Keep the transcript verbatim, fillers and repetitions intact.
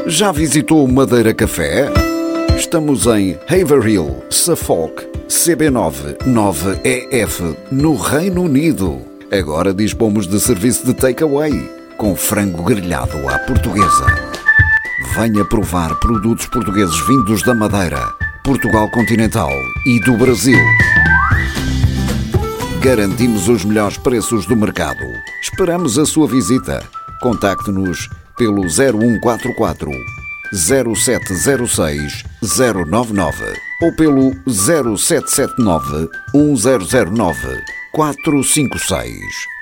Já visitou Madeira Café? Estamos em Haverhill, Suffolk, C B nove nove E F, no Reino Unido. Agora dispomos de serviço de takeaway, com frango grelhado à portuguesa. Venha provar produtos portugueses vindos da Madeira, Portugal continental e do Brasil. Garantimos os melhores preços do mercado. Esperamos a sua visita. Contacte-nos pelo zero um quatro quatro, zero sete zero seis, zero nove nove ou pelo zero sete sete nove, um zero zero nove, quatro cinco seis.